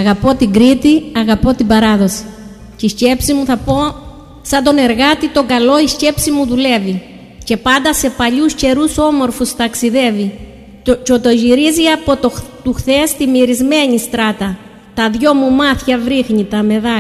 Αγαπώ την Κρήτη, αγαπώ την παράδοση. Και η σκέψη μου θα πω, σαν τον εργάτη τον καλό η σκέψη μου δουλεύει. Και πάντα σε παλιούς καιρούς όμορφους ταξιδεύει. Και το γυρίζει από του χθες τη μυρισμένη στράτα. Τα δυο μου μάτια βρίχνει τα μεδάλια.